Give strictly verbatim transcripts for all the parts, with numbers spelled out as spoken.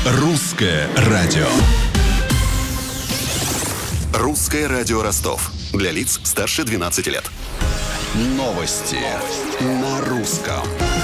Русское радио. Русское радио Ростов. Для лиц старше двенадцати лет. Новости на русском.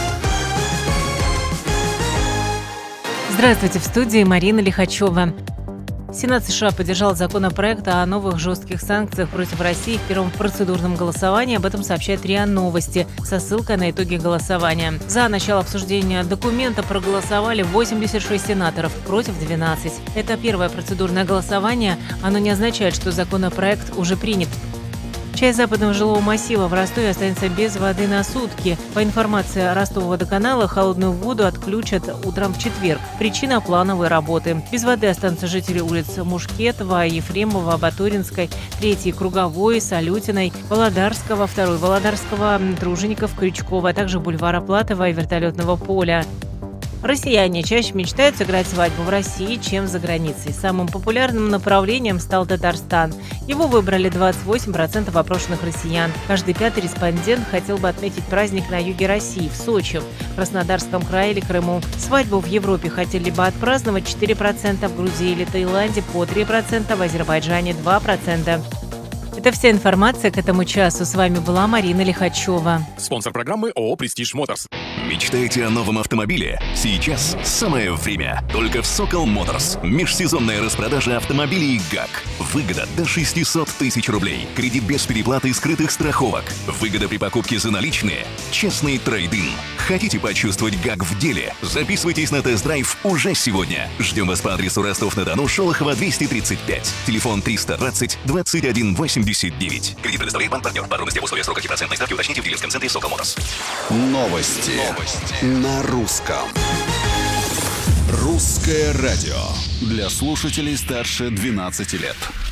Здравствуйте, в студии Марина Лихачева. Сенат США поддержал законопроект о новых жестких санкциях против России в первом процедурном голосовании. Об этом сообщает РИА Новости со ссылкой на итоги голосования. За начало обсуждения документа проголосовали восемьдесят шесть сенаторов, против двенадцать. Это первое процедурное голосование. Оно не означает, что законопроект уже принят. Часть западного жилого массива в Ростове останется без воды на сутки. По информации Ростова-водоканала, холодную воду отключат утром в четверг. Причина – плановой работы. Без воды останутся жители улиц Мушкетова, Ефремова, Батуринской, третьей Круговой, Салютиной, Володарского, второй Володарского, Тружеников, Крючкова, а также бульвара Платова и Вертолетного поля. Россияне чаще мечтают сыграть свадьбу в России, чем за границей. Самым популярным направлением стал Татарстан. Его выбрали двадцать восемь процентов опрошенных россиян. Каждый пятый респондент хотел бы отметить праздник на юге России, в Сочи, в Краснодарском крае или Крыму. Свадьбу в Европе хотели бы отпраздновать четыре процента, в Грузии или Таиланде по три процента, в Азербайджане два процента. Это вся информация к этому часу. С вами была Марина Лихачева. Спонсор программы ООО «Престиж Моторс». Мечтаете о новом автомобиле? Сейчас самое время. Только в Сокол Моторс. Межсезонная распродажа автомобилей ГАК. Выгода до шестьсот тысяч рублей. Кредит без переплаты и скрытых страховок. Выгода при покупке за наличные. Честный трейд-ин. Хотите почувствовать ГАК в деле? Записывайтесь на тест-драйв уже сегодня. Ждем вас по адресу Ростов-на-Дону, Шолохова, двести тридцать пять. Телефон триста двадцать двадцать один восемьдесят девять. Кредит предоставляет банк-партнер. Подробности об условиях срока и процентной ставки уточните в дилерском центре Сокол Моторс. Новости, Новости на русском. Русское радио для слушателей старше двенадцати лет.